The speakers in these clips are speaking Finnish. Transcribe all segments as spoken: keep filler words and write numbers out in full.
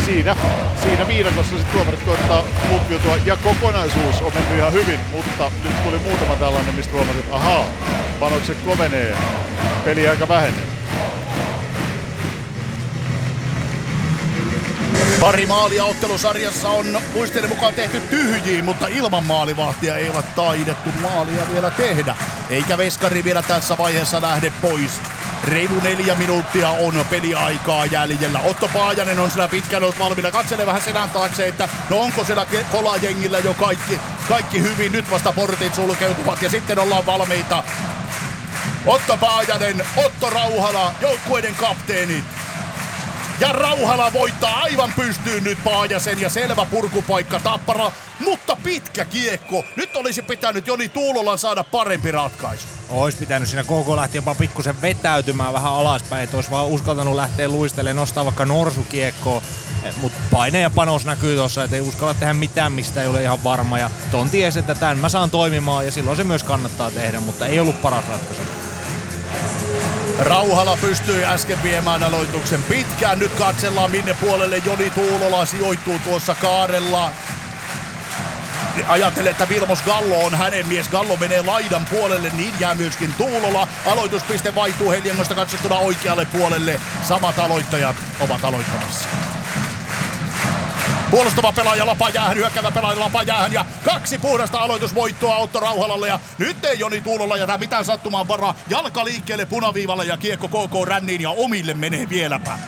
siinä, siinä viidakossa sitten tuomarit koittaa lukkiutua ja kokonaisuus on mennyt ihan hyvin, mutta nyt tuli muutama tällainen, mistä huomasin, että ahaa, panokset kovenee, peli aika vähenee. Pari maalia ottelusarjassa on muistelen mukaan tehty tyhjiin, mutta ilman maalivahtia ei ole taidettu maalia vielä tehdä. Eikä veskari vielä tässä vaiheessa lähde pois. Reilu neljä minuuttia on peliaikaa jäljellä. Otto Paajanen on siellä pitkään ollut valmiina. Katselee vähän selän taakse, että no onko siellä kolajengillä jo kaikki, kaikki hyvin. Nyt vasta portit sulkeutuvat ja sitten ollaan valmiita. Otto Paajanen, Otto Rauhala, joukkueiden kapteenit. Ja Rauhala voittaa aivan pystyyn nyt Paajasen ja selvä purkupaikka Tappara, mutta pitkä kiekko. Nyt olisi pitänyt Joni Tuulolan saada parempi ratkaisu. Ois pitänyt siinä K K lähti jopa pikkusen vetäytymään vähän alaspäin, että olisi vaan uskaltanut lähteä luistelemaan, nostaa vaikka norsukiekkoa. Mutta paine ja panos näkyy tuossa, että ei uskalla tehdä mitään, mistä ei ole ihan varma. Ja ton ties, että tämän mä saan toimimaan ja silloin se myös kannattaa tehdä, mutta ei ollut paras ratkaisu. Rauhala pystyi äsken viemään aloituksen pitkään. Nyt katsellaan minne puolelle Joni Tuulola sijoittuu tuossa kaarella. Ajattelen, että Vilmos Gallo on hänen mies. Gallo menee laidan puolelle, niin jää myöskin Tuulola. Aloituspiste vaihtuu Heliangosta katsottuna oikealle puolelle. Samat aloittajat ovat aloittamassa. Puolustava pelaaja lapa jäähän, hyökkäävä pelaaja lapa jäähän ja kaksi puhdasta aloitusvoittoa Otto Rauhalalle ja nyt ei Joni Tuulola jätä mitään sattumaan varaa. Jalka liikkeelle punaviivalle ja kiekko K K ränniin ja omille menee vieläpä.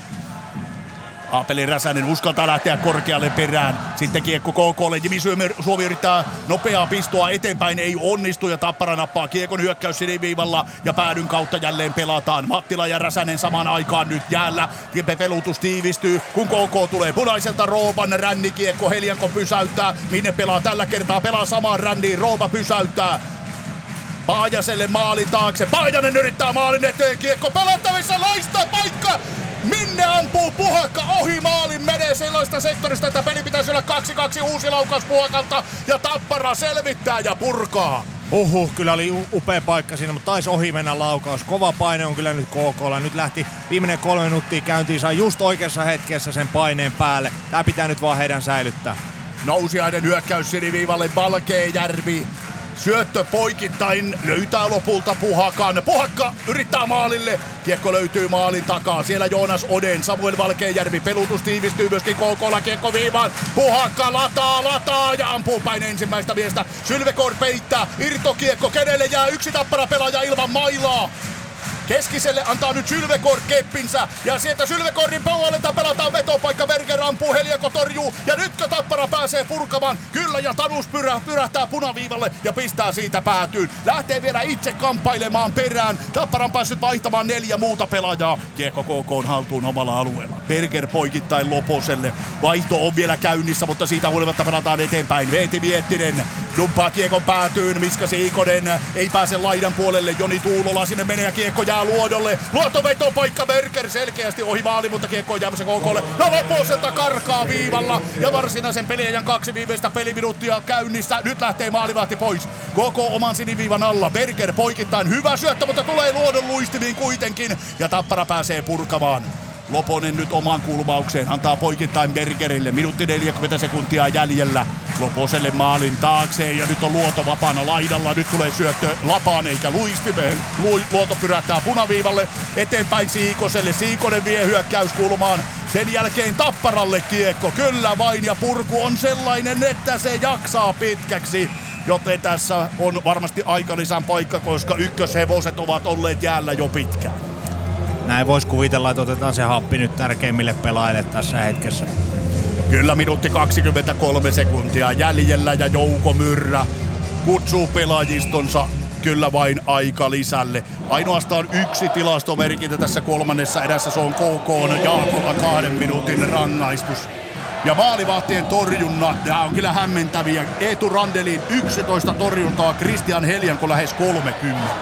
Aapeli Räsänen uskaltaa lähteä korkealle perään. Sitten kiekko K K:lle. Jimi Suomi yrittää nopeaa pistoa eteenpäin. Ei onnistu ja Tappara nappaa kiekon hyökkäys siniviivalla. Ja päädyn kautta jälleen pelataan. Mattila ja Räsänen samaan aikaan nyt jäällä. Pelutus tiivistyy. Kun K K tulee punaiselta Rooban rännikiekko. Helianko pysäyttää. Minne pelaa tällä kertaa? Pelaa samaan ränniin. Rooba pysäyttää. Paajaselle maalin taakse. Paajanen yrittää maalin eteen. Kiekko pelattavissa. Loistaa paikka. Minne ampuu Puhakka ohi maalin, menee sellaista sektorista, että peli pitäisi olla kaksi kaksi uusi laukaus Puhakalta ja Tappara selvittää ja purkaa. Uhuh, kyllä oli upea paikka siinä, mutta taisi ohi mennä laukaus. Kova paine on kyllä nyt K K:lla. Nyt lähti viimeinen kolme minuuttia käyntiin, sai just oikeassa hetkessä sen paineen päälle. Tää pitää nyt vaan heidän säilyttää. Nousiaiden hyökkäys siniviivalle Valkeajärvi. Syöttö poikittain löytää lopulta Puhakan. Puhakka yrittää maalille. Kiekko löytyy maalin takaa. Siellä Joonas Oden, Samuel Valkeajärvi. Pelutus tiivistyy myöskin K K:lla kiekko viivaan. Puhakka lataa, lataa ja ampuu päin ensimmäistä miestä. Sylvekor peittää. Irtokiekko. Kenelle jää yksi Tappara pelaaja ilman mailaa? Keskiselle antaa nyt Sylvekor keppinsä ja sieltä Sylvekorin puolelta pelataan vetopaikka. Berger ampuu, Helianko torjuu ja nytkö Tappara pääsee purkamaan? Kyllä ja Tanus pyrä, pyrähtää punaviivalle ja pistää siitä päätyyn. Lähtee vielä itse kamppailemaan perään. Tappara on päässyt vaihtamaan neljä muuta pelaajaa. Kiekko K K:n haltuun omalla alueella. Berger poikittain Loposelle. Vaihto on vielä käynnissä, mutta siitä huolimatta pelataan eteenpäin. Veeti Miettinen dumppaa kiekon päätyyn. Miska Siikonen ei pääse laidan puolelle. Joni Tuulola sinne menee ja kiekko jää Luodolle. Luoto paikka Berger selkeästi ohi maali, mutta kiekko on jäämässä K K:lle. No Loposelta karkaa viivalla ja varsinaisen peliajan kaksi viimeistä peliminuuttia käynnissä. Nyt lähtee maalivahti pois. K K oman siniviivan alla. Berger poikittain hyvä syöttö, mutta tulee Luodon luistimiin kuitenkin ja Tappara pääsee purkamaan. Loponen nyt oman kulmaukseen, antaa poikittain Bergerille. Minuutti neljäkymmentä sekuntia jäljellä. Loposelle maalin taakse ja nyt on Luoto vapaana laidalla. Nyt tulee syöttö Lapaan eikä luistimeen. Luoto pyrähtää punaviivalle eteenpäin Siikoselle. Siikonen vie hyökkäyskulmaan. Sen jälkeen Tapparalle kiekko. Kyllä vain ja purku on sellainen, että se jaksaa pitkäksi. Joten tässä on varmasti aikalisän paikka, koska ykköshevoset ovat olleet jäällä jo pitkään. Näin vois kuvitella, että otetaan se happi nyt tärkeimmille pelaajille tässä hetkessä. Kyllä minuutti kaksikymmentäkolme sekuntia jäljellä ja Jouko Myrrä kutsuu pelaajistonsa kyllä vain aikalisälle. Ainoastaan yksi tilastomerkintä tässä kolmannessa erässä, se on K K:n Jaakolla kahden minuutin rangaistus. Ja maalivahtien torjunnat, nämä on kyllä hämmentäviä. Eetu Randelin yksitoista torjuntaa, Christian Helianko lähes kolmekymmentä.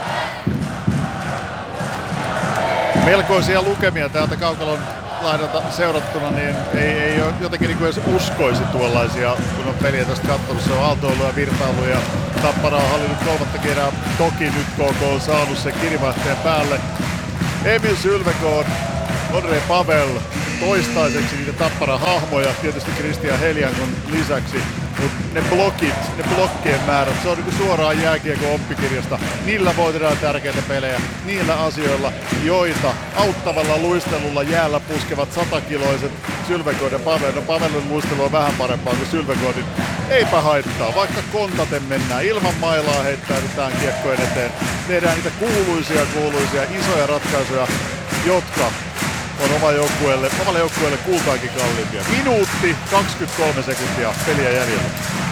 Melkoisia lukemia täältä Kaukalon laidalta seurattuna, niin ei, ei ole jotenkin niin kuin edes uskoisi tuollaisia, kun on peliä tästä katsonut. Se on aaltoilu ja virtailu ja Tappara on hallinnut kolmatta kerää. Toki nyt K K on saanut sen kirimähteen päälle. Emil Sylvekor, Andre Pavel, toistaiseksi niitä Tapparan hahmoja, tietysti Kristian Heliankon lisäksi, mutta ne blokit, ne blokkien määrät, se on niin suoraan jääkiekon oppikirjasta. Niillä voitetaan tärkeitä pelejä, niillä asioilla, joita auttavalla luistelulla jäällä puskevat satakiloiset Sylvegård ja Pavel. No Pavelin luistelu on vähän parempaa kuin Sylvegårdin. Eipä haittaa, vaikka kontaten mennään ilman mailaa, heittäydytään kiekkojen eteen. Tehdään niitä kuuluisia, kuuluisia, isoja ratkaisuja, jotka on oma joukkueelle, omalle joukkueelle kultaakin kalliimpia. Minuutti kaksikymmentäkolme sekuntia peliä jäljellä.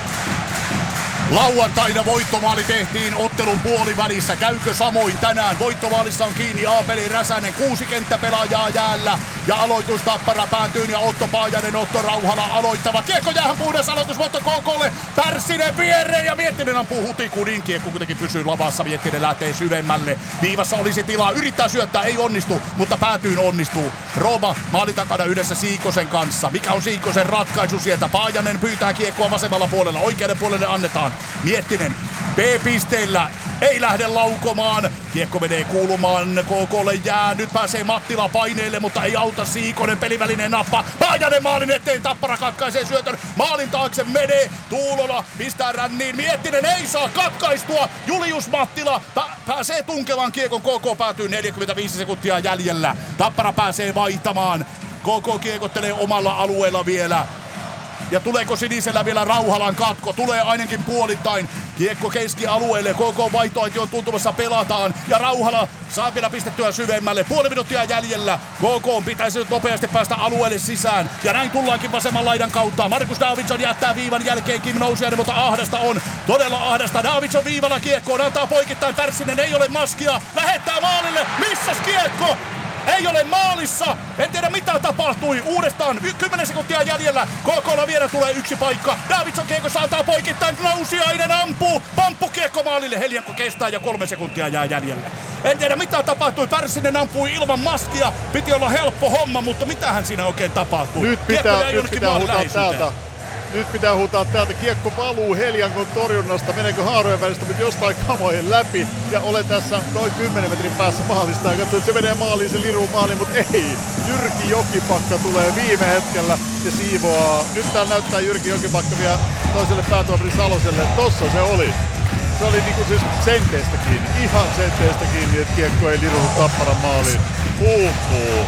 Lauantaina voittomaali tehtiin ottelun puolivälissä. Käykö samoin tänään? Voittomaalissa on kiinni Aapeli Räsänen. Kuusi kenttäpelaajaa jäällä. Ja aloitus Tappara päätyyn ja Otto Paajanen, Otto Rauhala aloittava. Kiekko jäähän puhdas aloitusvoitto K K:lle. Pärssinen viereen ja Miettinen ampuu hutikudin. Kiekko kuitenkin pysyy lavassa. Miettinen lähtee syvemmälle. Viivassa olisi tilaa. Yrittää syöttää, ei onnistu, mutta päätyyn onnistuu. Rooma maali takana yhdessä Siikosen kanssa. Mikä on Siikosen ratkaisu sieltä? Paajanen pyytää kiekkoa vasemmalla puolella. Oikealle puolelle annetaan. Miettinen B-pisteillä ei lähde laukomaan. Kiekko menee kuulumaan, K K:lle jää. Nyt pääsee Mattila paineelle, mutta ei auta Siikonen. Pelivälinen nappa. Paajanen maalin eteen. Tappara katkaisee syötön. Maalin taakse menee. Tuulola pistää ränniin. Miettinen ei saa katkaistua. Julius Mattila ta- pääsee tunkemaan kiekon. K K päätyy neljäkymmentäviisi sekuntia jäljellä. Tappara pääsee vaihtamaan. K K kiekottelee omalla alueella vielä. Ja tuleeko sinisellä vielä Rauhalan katko? Tulee ainakin puolittain. Kiekko keskialueelle. K K vaihtoehto on tuntumassa pelataan. Ja Rauhala saa vielä pistettyä syvemmälle. Puoli minuuttia jäljellä. K K pitäisi nyt nopeasti päästä alueelle sisään. Ja näin tullaankin vasemman laidan kautta. Markus Davidsson jättää viivan jälkeen Kim Nousiainen, mutta ahdasta on. Todella ahdasta. Davidsson viivalla kiekkoon. Antaa poikittain. Pärssinen ei ole maskia. Lähettää maalille. Missäs kiekko? Ei ole maalissa! En tiedä mitä tapahtui. Uudestaan kymmenen sekuntia jäljellä. K K:lla vielä tulee yksi paikka. Davidsson kiekossa antaa poikittain. Nousiainen ampuu. Pamppu kiekko maalille. Helianko kestää ja kolme sekuntia jää jäljellä. En tiedä mitä tapahtui. Pärssinen ampui ilman maskia. Piti olla helppo homma, mutta mitähän siinä oikein tapahtui? Nyt pitää, nyt pitää huutaa täältä. Nyt pitää huutaa täältä. Kiekko valuu Heliankon torjunnasta. Meneekö haarojen välistä, mutta jostain kamojen läpi. Ja olen tässä noin kymmenen metrin päässä maalista. Ja katsoin, että se menee maaliin, se liruu maaliin, mutta ei. Jyrki Jokipakka tulee viime hetkellä ja siivoaa. Nyt täällä näyttää Jyrki Jokipakka vielä toiselle päätuomari Saloselle. Tossa se oli. Se oli niinku siis senteistä kiinni. Ihan senteistä kiinni, että kiekko ei lirunut Tapparan maaliin. Huhhuh.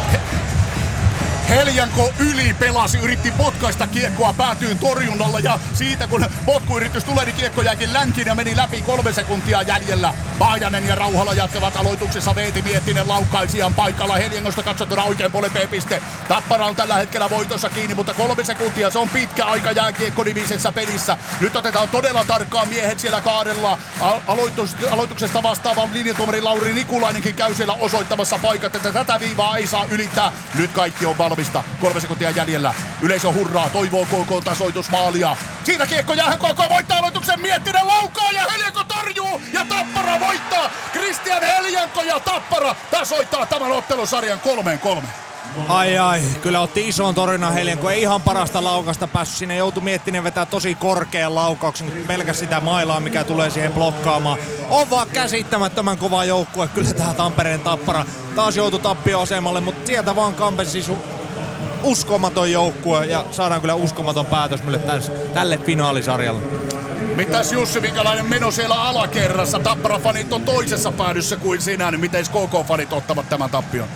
Helianko yli pelasi, yritti potkaista kiekkoa päätyyn torjunnalla ja siitä kun potkuyritys tulee, niin kiekko jääkin länkiin ja meni läpi kolme sekuntia jäljellä. Paajanen ja Rauhala jatkavat aloituksessa. Veeti Miettinen laukaisijan paikalla. Heliangosta katsottuna oikein puolen B-piste. Tappara on tällä hetkellä voitossa kiinni, mutta kolme sekuntia, se on pitkä aika jääkiekko-nimisessä pelissä. Nyt otetaan todella tarkkaan miehet siellä kaarella. Aloitus, aloituksesta vastaava linjatuomari Lauri Nikulainenkin käy siellä osoittamassa paikat, että tätä viivaa ei saa ylittää. Nyt kaikki on valmis. Kolme sekuntia jäljellä. Yleisö hurraa, toivoo K K tasoitusmaalia. Siitä kiekko jäähän, K K voittaa aloituksen. Miettinen laukaa ja Helianko torjuu. Ja Tappara voittaa. Kristian Helianko ja Tappara tasoittaa tämän ottelusarjan kolmeen kolme. Ai ai, kyllä otti ison torjunnan Helianko. Ei ihan parasta laukasta päässyt sinne. Joutui Miettinen vetää tosi korkean laukauksen. Pelkäs sitä mailaa, mikä tulee siihen blokkaamaan. On vaan käsittämättömän kova joukkue. Kyllä tää Tampereen Tappara taas joutui tappio-asemalle, mutta sieltä vaan kampesi su- uskomaton joukkue ja saadaan kyllä uskomaton päätös meille täs, tälle finaalisarjalle. Mitäs Jussi, minkälainen meno siellä alakerrassa? Tappara-fanit on toisessa päädyssä kuin sinä, niin miten K K-fanit ottavat tämän tappion?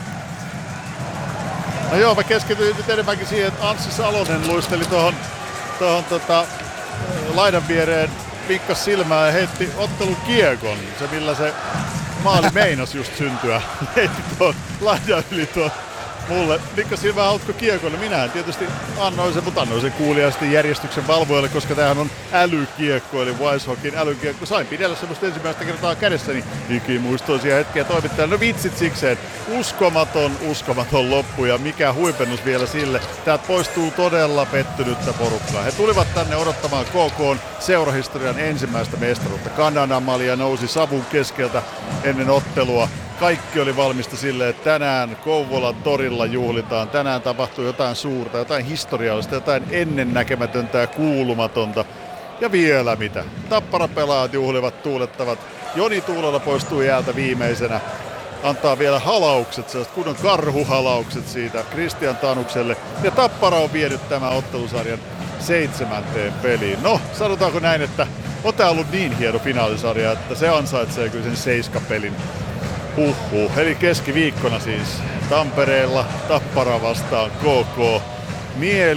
No joo, mä keskityin nyt enemmänkin siihen, että Anssi Salonen luisteli tuohon tohon, tota, laidan viereen, pikkas silmää ja heitti ottelun kiekon. Se millä se maali meinas just syntyä. Heitti tuon laidan yli tuon mulle. Pikkas silmää hautko kiekolle. Minähän tietysti annoin sen, mutta annoin sen kuuliaisesti järjestyksen valvojalle, koska tämähän on älykiekko, eli Weishockeyn älykiekko. Sain pidellä semmoista ensimmäistä kertaa kädessäni ikimuistoisia hetkiä toimittajalle. No vitsit sikseen. Uskomaton, uskomaton loppu ja mikä huipennus vielä sille. Täältä poistuu todella pettynyttä porukkaa. He tulivat tänne odottamaan K K:n seurahistorian ensimmäistä mestaruutta. Kananamalia nousi savun keskeltä ennen ottelua. Kaikki oli valmista sille, että tänään Kouvolan torilla juhlitaan. Tänään tapahtuu jotain suurta, jotain historiallista, jotain ennennäkemätöntä ja kuulumatonta. Ja vielä mitä. Tappara-pelaajat juhlivat, tuulettavat. Joni Tuulola poistuu jäältä viimeisenä. antaa vielä halaukset, sellaiset kunnon karhuhalaukset siitä Kristian Tanukselle. Ja Tappara on vienyt tämän ottelusarjan seitsemänteen peliin. No, sanotaanko näin, että on tää ollut niin hieno finaalisarja, että se ansaitsee kyllä sen seiskapelin. Huhhuh. Eli keskiviikkona siis Tampereella Tappara vastaan K K. Mieli